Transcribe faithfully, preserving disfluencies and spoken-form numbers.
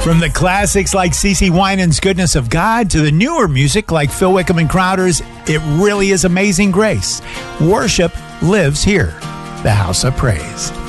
From the classics like CeCe Winans' Goodness of God to the newer music like Phil Wickham and Crowder's It Really Is Amazing Grace, worship lives here. The House of Praise.